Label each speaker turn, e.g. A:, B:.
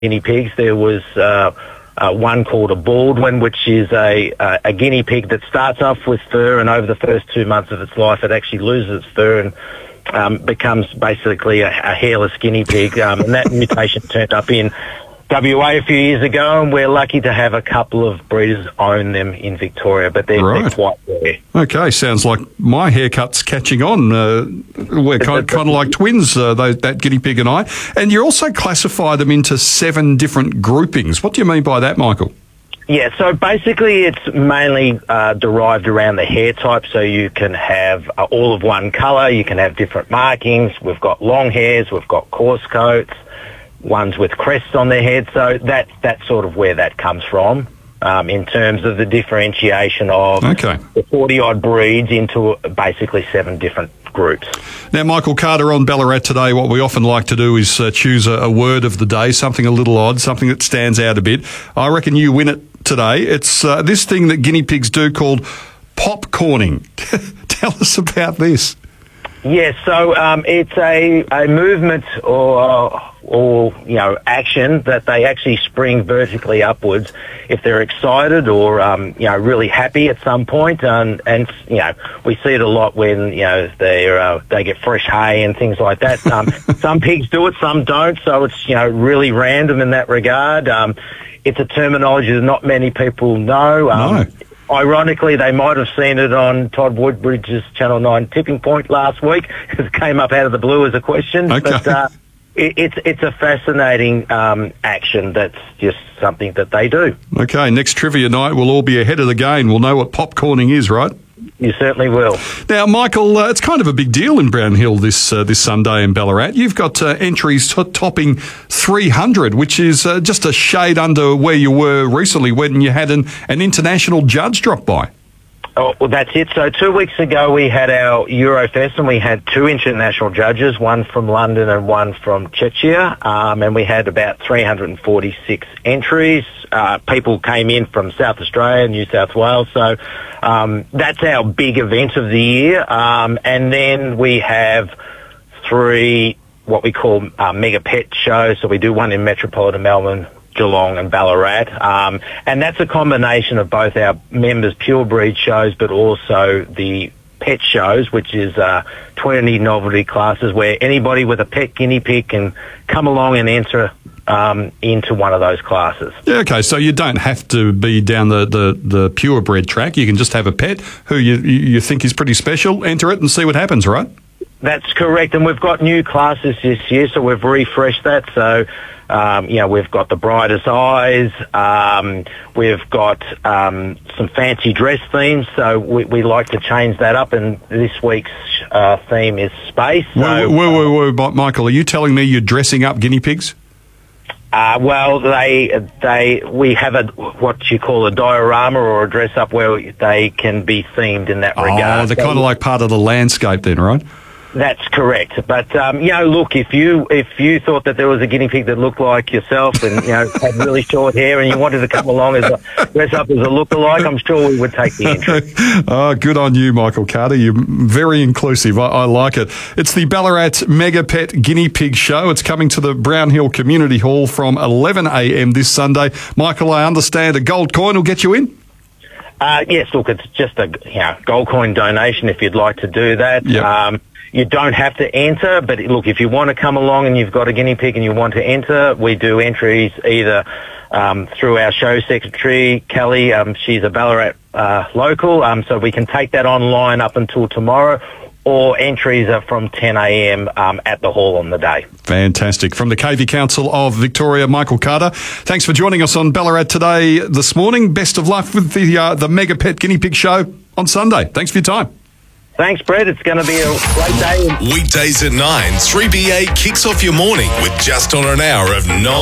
A: guinea pigs. There was one called a Baldwin, which is a guinea pig that starts off with fur, and over the first 2 months of its life, it actually loses its fur and becomes basically a hairless guinea pig. And that mutation turned up in WA a few years ago, and we're lucky to have a couple of breeders own them in Victoria, but they're quite rare.
B: Okay, sounds like my haircut's catching on. We're kind of like twins, that guinea pig and I. And you also classify them into 7 different groupings. What do you mean by that, Michael?
A: Yeah, so basically it's mainly derived around the hair type, so you can have all of one colour, you can have different markings. We've got long hairs, we've got coarse coats, ones with crests on their head, so that's sort of where that comes from in terms of the differentiation of the 40-odd breeds into basically 7 different groups.
B: Now, Michael Carter on Ballarat Today, what we often like to do is choose a word of the day, something a little odd, something that stands out a bit. I reckon you win it today. It's this thing that guinea pigs do called popcorning. Tell us about this.
A: Yes, so it's a movement or action that they actually spring vertically upwards if they're excited or really happy at some point, and we see it a lot when they get fresh hay and things like that. Some pigs do it, some don't, so it's really random in that regard. It's a terminology that not many people know.
B: No.
A: Ironically, they might have seen it on Todd Woodbridge's Channel 9 Tipping Point last week. It came up out of the blue as a question.
B: Okay.
A: But it's a fascinating action that's just something that they do.
B: Okay, next trivia night we'll all be ahead of the game. We'll know what popcorning is, right?
A: You certainly will.
B: Now, Michael, it's kind of a big deal in Brown Hill this Sunday in Ballarat. You've got entries topping 300, which is just a shade under where you were recently when you had an international judge drop by.
A: Oh, well, that's it. So 2 weeks ago we had our Eurofest and we had 2 international judges, one from London and one from Czechia, and we had about 346 entries. People came in from South Australia, New South Wales, so that's our big event of the year. And then we have 3 what we call mega pet shows. So we do one in Metropolitan Melbourne, Geelong and Ballarat, and that's a combination of both our members' pure breed shows but also the pet shows, which is 20 novelty classes where anybody with a pet guinea pig can come along and enter into one of those classes.
B: Yeah, okay, so you don't have to be down the purebred track. You can just have a pet who you think is pretty special, enter it and see what happens, right?
A: That's correct, and we've got new classes this year, so we've refreshed that. So, we've got the brightest eyes, we've got some fancy dress themes, so we like to change that up, and this week's theme is space.
B: Whoa, Michael, are you telling me you're dressing up guinea pigs?
A: Well, we have what you call a diorama or a dress up where they can be themed in that regard.
B: Oh, they're kind of like part of the landscape then, right?
A: That's correct. But, look, if you thought that there was a guinea pig that looked like yourself and, had really short hair and you wanted to come along dress up as a lookalike, I'm sure we would take the entry.
B: Oh, good on you, Michael Carter. You're very inclusive. I like it. It's the Ballarat Mega Pet Guinea Pig Show. It's coming to the Brown Hill Community Hall from 11 a.m. this Sunday. Michael, I understand a gold coin will get you in?
A: Yes, look, it's just a gold coin donation if you'd like to do that.
B: Yep.
A: You don't have to enter, but look, if you want to come along and you've got a guinea pig and you want to enter, we do entries either through our show secretary, Kelly. She's a Ballarat local, so we can take that online up until tomorrow, or entries are from 10 a.m. At the hall on the day. Fantastic.
B: From the KV Council of Victoria, Michael Carter, thanks for joining us on Ballarat Today this morning. Best of luck with the Mega Pet Guinea Pig Show on Sunday. Thanks for your time.
A: Thanks, Brett. It's going to be a great day.
C: Weekdays at 9, 3BA kicks off your morning with just on an hour of knowledge.